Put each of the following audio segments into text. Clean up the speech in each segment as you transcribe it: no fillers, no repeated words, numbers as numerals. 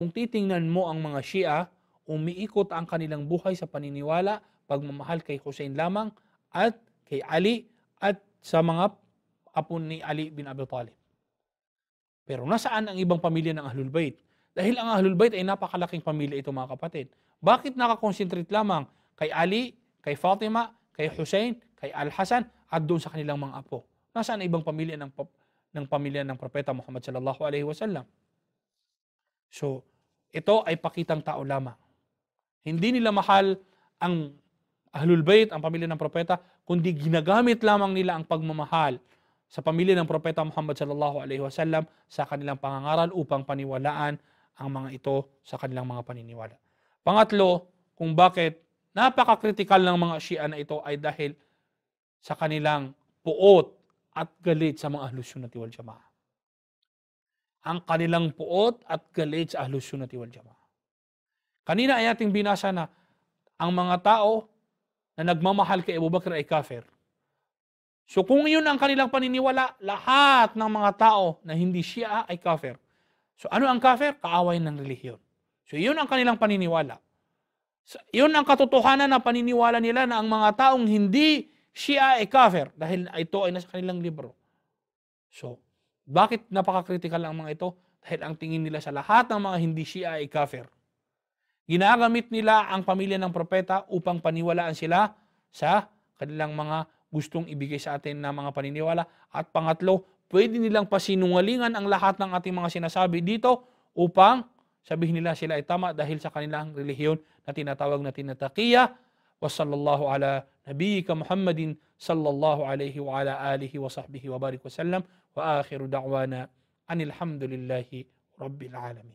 Kung titingnan mo ang mga Shia, umiikot ang kanilang buhay sa paniniwala, pagmamahal kay Hussein lamang at kay Ali at sa mga apo ni Ali bin Abi Talib. Pero nasaan ang ibang pamilya ng Ahlul Bayt? Dahil ang Ahlul Bayt ay napakalaking pamilya ito mga kapatid. Bakit nakakonsentrate lamang kay Ali, kay Fatima, kay Hussein, kay Al-Hasan at doon sa kanilang mga apo? Nasaan ang ibang pamilya ng pamilya ng Propeta Muhammad sallallahu alaihi wasallam? So, ito ay pakitang tao lamang. Hindi nila mahal ang Ahlul Bayt, ang pamilya ng Propeta, kundi ginagamit lamang nila ang pagmamahal sa pamilya ng Propeta Muhammad sallallahu alaihi wasallam sa kanilang pangangaral upang paniwalaan ang mga ito sa kanilang mga paniniwala. Pangatlo, kung bakit napaka-critical ng mga Shia na ito ay dahil sa kanilang puot at galit sa mga Ahlus Sunnati wal Jamaah. Ang kanilang puot at galit sa Ahlus Sunnati wal Jamaah. Kanina ay ating binasa na ang mga tao na nagmamahal kay Abu Bakr ay kafir. So kung yun ang kanilang paniniwala, lahat ng mga tao na hindi Shia ay kafir. So ano ang kafir? Kaaway ng relihiyon. So yun ang kanilang paniniwala. So, yun ang katotohanan na paniniwala nila na ang mga taong hindi Shia ay kafir dahil ito ay nasa kanilang libro. So, bakit napaka-critical ang mga ito? Dahil ang tingin nila sa lahat ng mga hindi Shia ay kafir. Ginagamit nila ang pamilya ng propeta upang paniwalaan sila sa kanilang mga gustong ibigay sa atin na mga paniniwala. At pangatlo, pwede nilang pasinungalingan ang lahat ng ating mga sinasabi dito upang sabihin nila sila ay tama dahil sa kanilang relihiyon na tinatawag na tinataqiya. Wa sallallahu ala nabiyyika Muhammadin sallallahu alaihi wa ala alihi wa sahbihi wa barik wa sallam. Wa akhiru da'wana anil hamdulillahi rabbil alamin.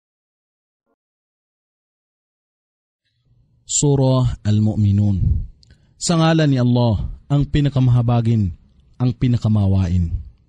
Surah Al-Mu'minun. Sa ngalan ni Allah, ang pinakamahabagin, ang pinakamawain.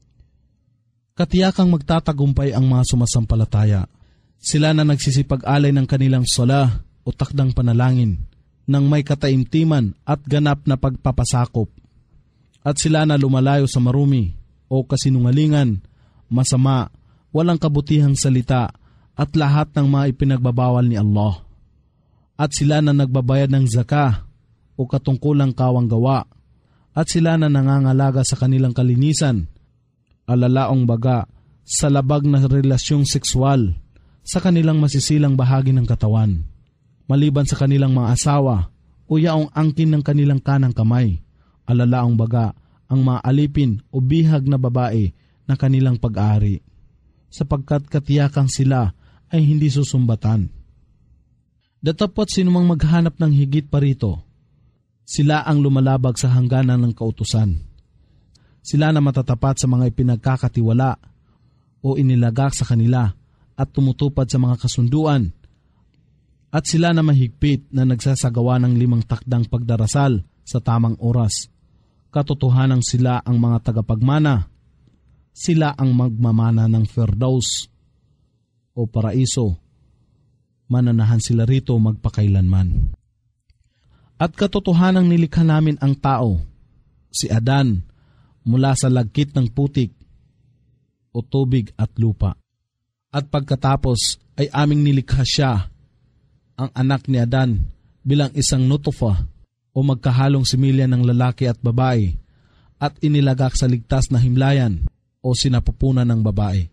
Katiyakang magtatagumpay ang mga sumasampalataya. Sila na nagsisipag-alay ng kanilang sala o takdang panalangin ng may kataimtiman at ganap na pagpapasakop. At sila na lumalayo sa marumi o kasinungalingan, masama, walang kabutihang salita at lahat ng mga ipinagbabawal ni Allah. At sila na nagbabayad ng zakah o katungkulang kawang gawa, at sila na nangangalaga sa kanilang kalinisan, alalaong baga sa labag na relasyong sexual sa kanilang masisilang bahagi ng katawan, maliban sa kanilang mga asawa o yaong angkin ng kanilang kanang kamay, alalaong baga ang mga alipin o bihag na babae na kanilang pag-aari, sapagkat katiyakang sila ay hindi susumbatan. Datapot sinumang maghanap ng higit pa rito, sila ang lumalabag sa hangganan ng kautusan. Sila na matatapat sa mga ipinagkakatiwala o inilagak sa kanila at tumutupad sa mga kasunduan. At sila na mahigpit na nagsasagawa ng 5 takdang pagdarasal sa tamang oras. Katotohanan sila ang mga tagapagmana. Sila ang magmamana ng Firdaus o paraiso. Mananahan sila rito magpakailanman. At katotohanang nilikha namin ang tao, si Adan, mula sa lagkit ng putik o tubig at lupa. At pagkatapos ay aming nilikha siya, ang anak ni Adan, bilang isang nutufa o magkahalong similya ng lalaki at babae, at inilagak sa ligtas na himlayan o sinapupunan ng babae.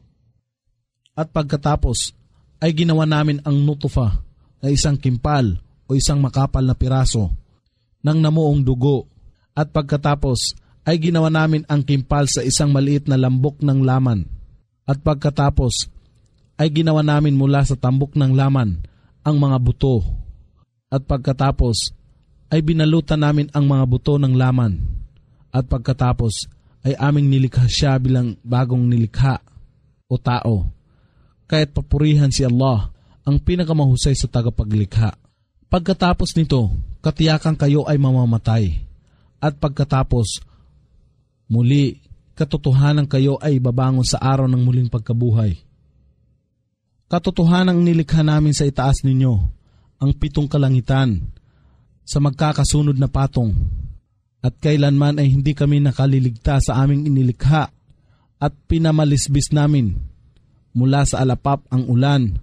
At pagkatapos ay ginawa namin ang nutufa na isang kimpal o isang makapal na piraso ng namuong dugo, at pagkatapos ay ginawa namin ang kimpal sa isang maliit na lambok ng laman, at pagkatapos ay ginawa namin mula sa tambok ng laman ang mga buto, at pagkatapos ay binalutan namin ang mga buto ng laman, at pagkatapos ay aming nilikha siya bilang bagong nilikha o tao. Kaya't papurihan si Allah, ang pinakamahusay sa tagapaglikha. Pagkatapos nito, katiyakan kayo ay mamamatay. At pagkatapos, muli, katotohanan kayo ay babangon sa araw ng muling pagkabuhay. Katotohanang nilikha namin sa itaas ninyo, ang 7 kalangitan, sa magkakasunod na patong. At kailanman ay hindi kami nakaliligtas sa aming inilikha, at pinamalisbis namin mula sa alapap ang ulan